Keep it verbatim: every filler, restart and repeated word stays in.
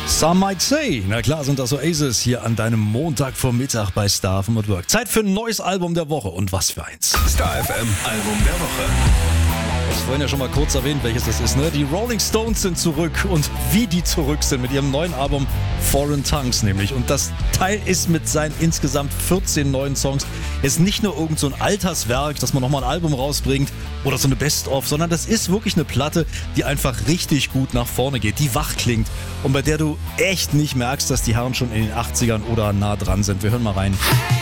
Some might say. Na klar sind das Oasis hier an deinem Montagvormittag bei Star F M at Work. Zeit für ein neues Album der Woche und was für eins. Star F M Album der Woche. Ich habe vorhin ja schon mal kurz erwähnt, welches das ist. Ne? Die Rolling Stones sind zurück und wie die zurück sind mit ihrem neuen Album Foreign Tongues nämlich. Und das Teil ist mit seinen insgesamt vierzehn neuen Songs ist nicht nur irgend so ein Alterswerk, dass man nochmal ein Album rausbringt oder so eine Best-of, sondern das ist wirklich eine Platte, die einfach richtig gut nach vorne geht, die wach klingt und bei der du echt nicht merkst, dass die Herren schon in den achtzigern oder nah dran sind. Wir hören mal rein.